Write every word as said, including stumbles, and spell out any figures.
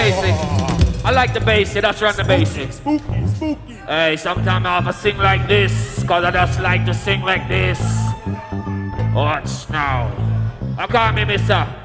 bassy. I like the bassy, that's run the bassy. Spooky, spooky. Hey, sometimes I have to sing like this, cause I just like to sing like this. Watch now. I call me mister.